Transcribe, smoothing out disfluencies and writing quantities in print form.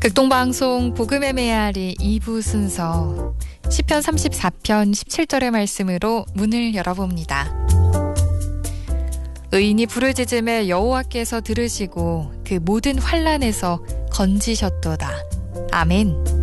극동방송 복음의 메아리 2부 순서 시편 34편 17절의 말씀으로 문을 열어봅니다. 의인이 부르짖음에 여호와께서 들으시고 그 모든 환난에서 건지셨도다. 아멘.